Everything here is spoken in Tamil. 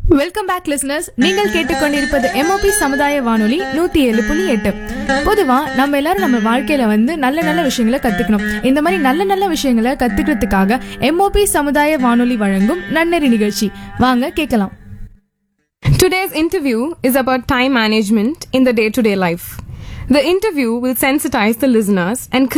Welcome back listeners. நீங்கள் கேட்டுக்கொண்டிருப்பது எம்ஓபி சமுதாய வானொலி 107.8. பொதுவா நம்ம எல்லாரும் நம்ம வாழ்க்கையில நல்ல நல்ல விஷயங்களை கத்துக்கணும். இந்த மாதிரி நல்ல நல்ல விஷயங்களை கத்துக்கிறதுக்காக எம்ஓபி சமுதாய வானொலி வழங்கும் நன்னெறி நிகழ்ச்சி வாங்க கேட்கலாம். Today's interview is about time management in the day-to-day life. The interview will sensitize the listeners and